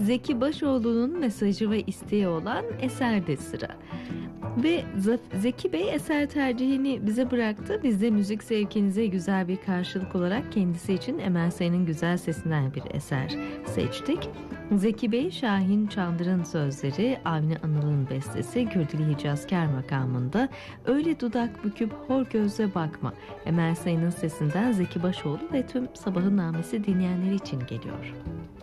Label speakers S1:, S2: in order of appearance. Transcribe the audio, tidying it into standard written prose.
S1: Zeki Başoğlu'nun mesajı ve isteği olan eserde sıra. Ve Zeki Bey eser tercihini bize bıraktı. Biz de müzik zevkinize güzel bir karşılık olarak kendisi için Emel Sayın'ın güzel sesinden bir eser seçtik. Zeki Bey, Şahin Çandır'ın sözleri, Avni Anıl'ın bestesi, Kürdili Hicazkar makamında Öyle Dudak Büküp Hor Gözle Bakma. Emel Sayın'ın sesinden Zeki Başoğlu ve tüm Sabahın Namesi dinleyenleri için geliyor.